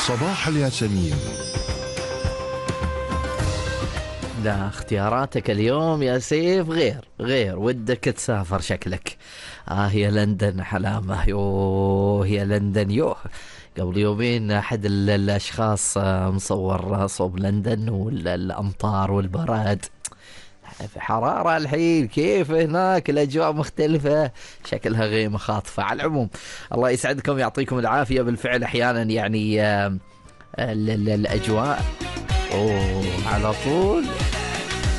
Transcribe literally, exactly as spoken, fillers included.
صباح الياسمين. لا، اختياراتك اليوم يا سيف غير غير ودك تسافر شكلك. آه يا لندن حلامة، يوه يا لندن يوه. قبل يومين أحد ال- الأشخاص آه، مصور صوب لندن والأمطار والبرد، في حرارة الحين، كيف هناك الأجواء مختلفة، شكلها غيمة خاطفة. على العموم الله يسعدكم، يعطيكم العافية. بالفعل أحيانا يعني آه، ال- ال- الأجواء أوه على طول